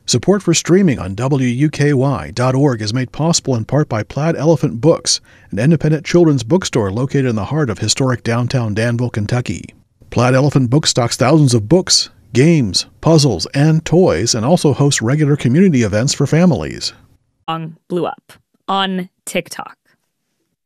Support for streaming on WUKY.org is made possible in part by Plaid Elephant Books, an independent children's bookstore located in the heart of historic downtown Danville, Kentucky. Plaid Elephant Books stocks thousands of books, games, puzzles, and toys, and also hosts regular community events for families. Blew up on TikTok.